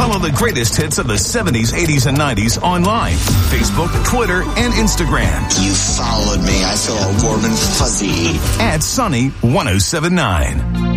Follow the greatest hits of the 70s, 80s, and 90s online. Facebook, Twitter, and Instagram. You followed me. I feel all warm and fuzzy. At Sunny 1079.